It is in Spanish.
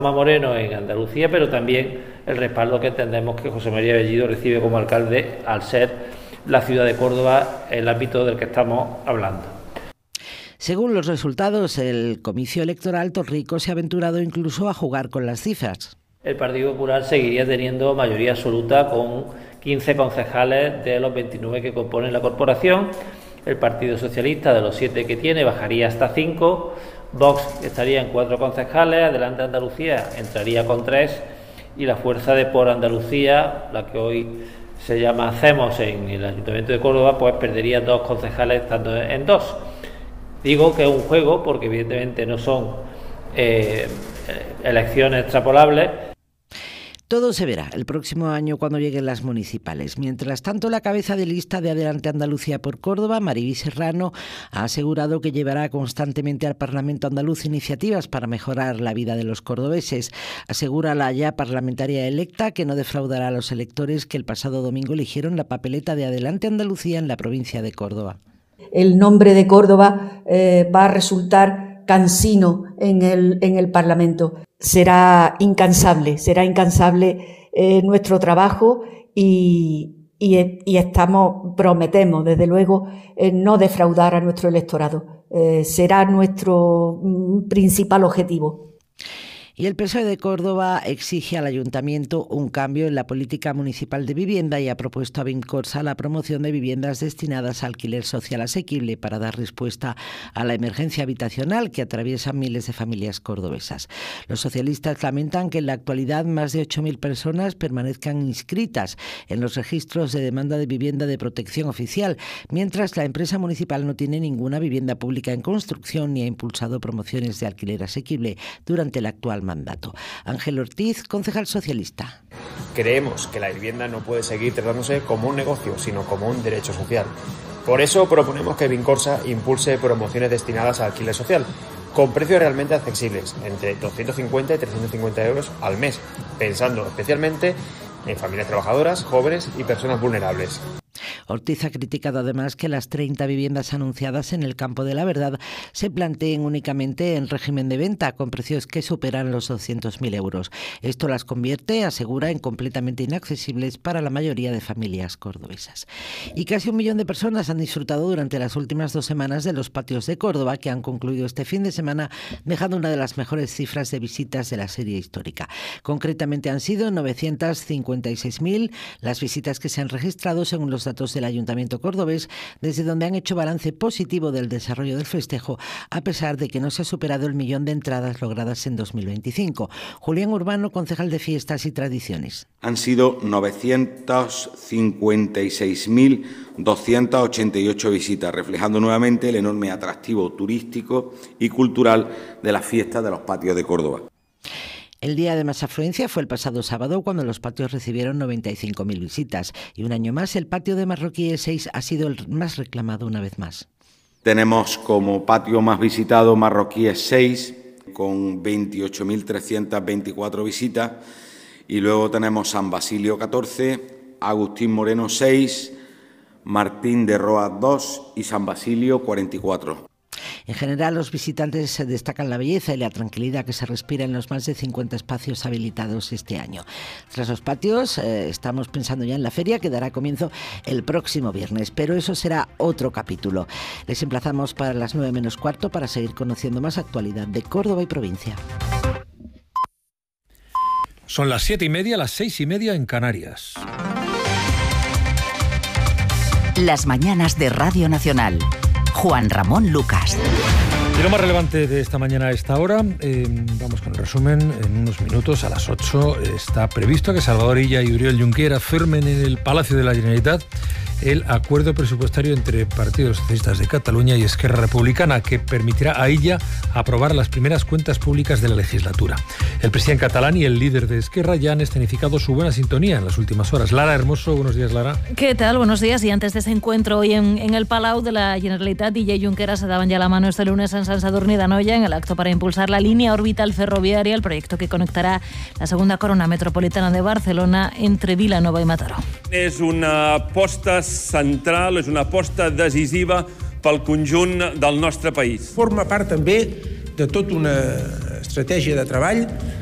Moreno en Andalucía, pero también el respaldo que entendemos que José María Bellido recibe como alcalde al ser la ciudad de Córdoba el ámbito del que estamos hablando. Según los resultados, el comicio electoral Torrico se ha aventurado incluso a jugar con las cifras. El Partido Popular seguiría teniendo mayoría absoluta con 15 concejales de los 29 que componen la corporación. El Partido Socialista, de los 7 que tiene, bajaría hasta 5. Vox estaría en 4 concejales, Adelante Andalucía entraría con 3 y la fuerza de Por Andalucía, la que hoy se llama Hacemos en el Ayuntamiento de Córdoba, pues perdería 2 concejales estando en 2. Digo que es un juego porque evidentemente no son elecciones extrapolables. Todo se verá el próximo año cuando lleguen las municipales. Mientras tanto, la cabeza de lista de Adelante Andalucía por Córdoba, Mariby Serrano, ha asegurado que llevará constantemente al Parlamento andaluz iniciativas para mejorar la vida de los cordobeses. Asegura la ya parlamentaria electa que no defraudará a los electores que el pasado domingo eligieron la papeleta de Adelante Andalucía en la provincia de Córdoba. El nombre de Córdoba va a resultar cansino en el Parlamento. Será incansable nuestro trabajo y prometemos desde luego no defraudar a nuestro electorado. Será nuestro principal objetivo. Y el PSOE de Córdoba exige al Ayuntamiento un cambio en la política municipal de vivienda y ha propuesto a Vincorsa la promoción de viviendas destinadas a alquiler social asequible para dar respuesta a la emergencia habitacional que atraviesa miles de familias cordobesas. Los socialistas lamentan que en la actualidad más de 8.000 personas permanezcan inscritas en los registros de demanda de vivienda de protección oficial, mientras la empresa municipal no tiene ninguna vivienda pública en construcción ni ha impulsado promociones de alquiler asequible durante el actual mandato. Ángel Ortiz, concejal socialista. Creemos que la vivienda no puede seguir tratándose como un negocio, sino como un derecho social. Por eso proponemos que Vincorsa impulse promociones destinadas a alquiler social, con precios realmente accesibles, entre 250 y 350 euros al mes, pensando especialmente en familias trabajadoras, jóvenes y personas vulnerables. Ortiz ha criticado además que las 30 viviendas anunciadas en el Campo de la Verdad se planteen únicamente en régimen de venta, con precios que superan los 200.000 euros. Esto las convierte, asegura, en completamente inaccesibles para la mayoría de familias cordobesas. Y casi 1 millón de personas han disfrutado durante las últimas 2 semanas de los patios de Córdoba, que han concluido este fin de semana, dejando una de las mejores cifras de visitas de la serie histórica. Concretamente han sido 956.000 las visitas que se han registrado según los datos del Ayuntamiento cordobés, desde donde han hecho balance positivo del desarrollo del festejo, a pesar de que no se ha superado el 1 millón de entradas logradas en 2025. Julián Urbano, concejal de Fiestas y Tradiciones. Han sido 956.288 visitas, reflejando nuevamente el enorme atractivo turístico y cultural de las fiestas de los patios de Córdoba. El día de más afluencia fue el pasado sábado, cuando los patios recibieron 95.000 visitas. Y un año más, el patio de Marroquíes 6 ha sido el más reclamado una vez más. Tenemos como patio más visitado Marroquíes 6, con 28.324 visitas. Y luego tenemos San Basilio 14, Agustín Moreno 6, Martín de Roas 2 y San Basilio 44. En general, los visitantes destacan la belleza y la tranquilidad que se respira en los más de 50 espacios habilitados este año. Tras los patios, estamos pensando ya en la feria, que dará comienzo el próximo viernes, pero eso será otro capítulo. Les emplazamos para las 9 menos cuarto para seguir conociendo más actualidad de Córdoba y provincia. Son las 7:30, las 6:30 en Canarias. Las mañanas de Radio Nacional. Juan Ramón Lucas. Y lo más relevante de esta mañana a esta hora, vamos con el resumen. En unos minutos, a las 8, está previsto que Salvador Illa y Oriol Junqueras firmen en el Palacio de la Generalitat el acuerdo presupuestario entre Partidos Socialistas de Cataluña y Esquerra Republicana, que permitirá a Illa aprobar las primeras cuentas públicas de la legislatura. El presidente catalán y el líder de Esquerra ya han escenificado su buena sintonía en las últimas horas. Lara Hermoso, buenos días, Lara. ¿Qué tal? Buenos días. Y antes de ese encuentro hoy en el Palau de la Generalitat, Illa y Junqueras se daban ya la mano este lunes en Sant Sadurní d'Anoia en el acto para impulsar la línea orbital ferroviaria, el proyecto que conectará la segunda corona metropolitana de Barcelona entre Vilanova i Mataró. És una aposta central, és una aposta decisiva pel conjunt del nostre país. Forma part també de tota una estratègia de treball